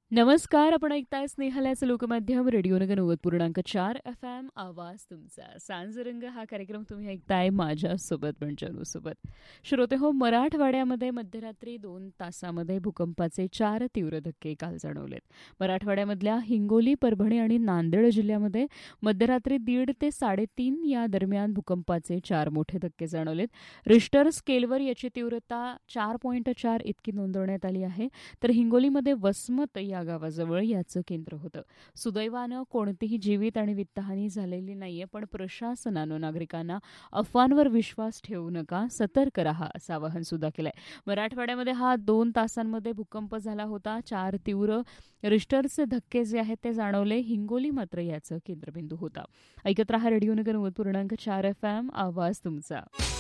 नमस्कार. आपण ऐकताय स्नेहलाचं लोकमाध्यम रेडिओ नगर 90.4 FM. आवाज तुमचा. सांजरंग हा कार्यक्रम तुम्ही ऐकताय माझ्यासोबत म्हणजे अनुसोबत. श्रोतेहो, मराठवाड्यामध्ये मध्यरात्री 2 तासामध्ये भूकंपाचे 4 तीव्र धक्के काल जाणवलेत. मराठवाड्यामधल्या हिंगोली, परभणी आणि नांदेड जिल्ह्यामध्ये मध्यरात्री 1.5 ते 3:30 या दरम्यान भूकंपाचे 4 मोठे धक्के जाणवलेत. रिश्टर स्केलवर याची तीव्रता 4.4 इतकी नोंदवण्यात आली आहे. तर हिंगोलीमध्ये वसमत या गावाजवळ याचं केंद्र होतं. सुदैवानं कोणतीही जीवित आणि वित्तहानी झालेली नाहीये, पण प्रशासनानं नागरिकांना अफवांवर विश्वास ठेवू नका, सतर्क रहा असं आवाहन सुद्धा केलंय. मराठवाड्यामध्ये हा 2 तासांमध्ये भूकंप झाला होता. 4 तीव्र रिश्टरचे धक्के जे आहेत ते जाणवले. हिंगोली मात्र याचं केंद्रबिंदू होता. ऐकत रहा रेडिओ नगर 90.4 FM. आवाज तुमचा.